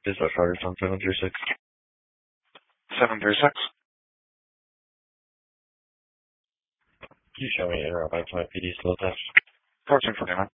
Dispatch Roger, 736. 736. Can you show me interrupt by PD slow test? Approaching for man.